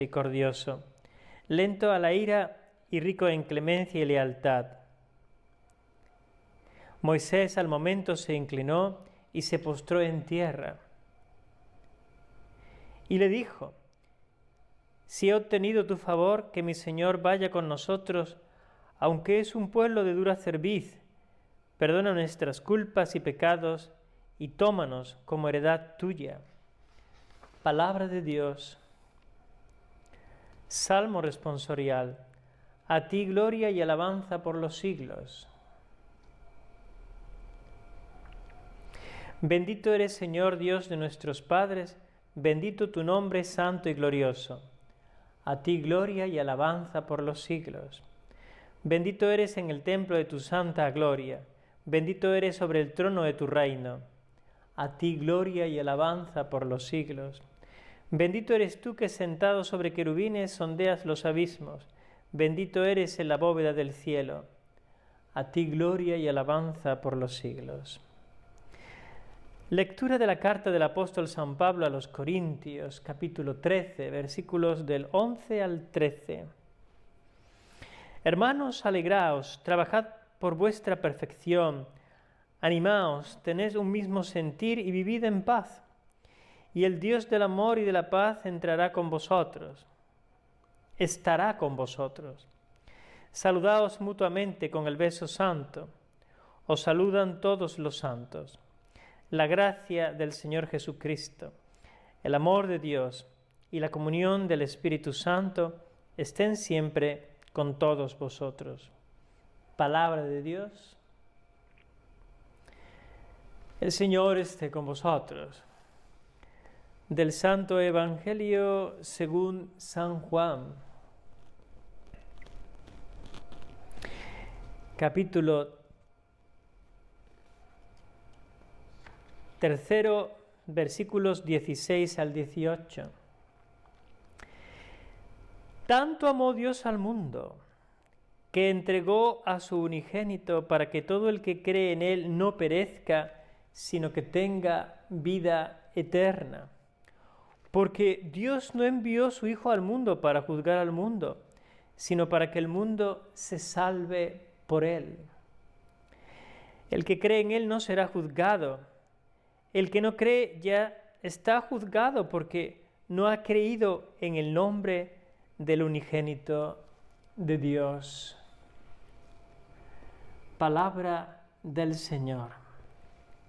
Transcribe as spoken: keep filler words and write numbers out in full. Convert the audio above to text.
misericordioso, lento a la ira y rico en clemencia y lealtad. Moisés al momento se inclinó y se postró en tierra. Y le dijo: si he obtenido tu favor, que mi Señor vaya con nosotros, aunque es un pueblo de dura cerviz, perdona nuestras culpas y pecados, y tómanos como heredad tuya. Palabra de Dios. Salmo responsorial. A ti gloria y alabanza por los siglos. Bendito eres, Señor Dios de nuestros padres, bendito tu nombre santo y glorioso. A ti gloria y alabanza por los siglos. Bendito eres en el templo de tu santa gloria, bendito eres sobre el trono de tu reino. A ti gloria y alabanza por los siglos. Bendito eres tú que sentado sobre querubines sondeas los abismos, bendito eres en la bóveda del cielo. A ti gloria y alabanza por los siglos. Lectura de la carta del apóstol San Pablo a los Corintios, capítulo trece, versículos del once al trece. Hermanos, alegraos, trabajad por vuestra perfección, animaos, tened un mismo sentir y vivid en paz. Y el Dios del amor y de la paz entrará con vosotros, estará con vosotros. Saludaos mutuamente con el beso santo. Os saludan todos los santos. La gracia del Señor Jesucristo, el amor de Dios y la comunión del Espíritu Santo estén siempre con todos vosotros. Palabra de Dios. El Señor esté con vosotros. Del Santo Evangelio según San Juan. Capítulo tercero, versículos dieciséis al dieciocho. Tanto amó Dios al mundo, que entregó a su unigénito para que todo el que cree en Él no perezca, sino que tenga vida eterna. Porque Dios no envió su Hijo al mundo para juzgar al mundo, sino para que el mundo se salve por Él. El que cree en Él no será juzgado. El que no cree ya está juzgado porque no ha creído en el nombre del unigénito de Dios. Palabra del Señor.